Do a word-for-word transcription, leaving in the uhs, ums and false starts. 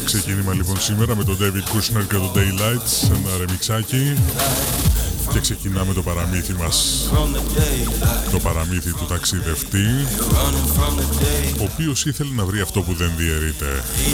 ξεκίνημα λοιπόν σήμερα με τον David Kushner και το Daylights, ένα ρεμιξάκι, και ξεκινάμε το παραμύθι μας, το παραμύθι του ταξιδευτή, ο οποίος ήθελε να βρει αυτό που δεν διαιρείται.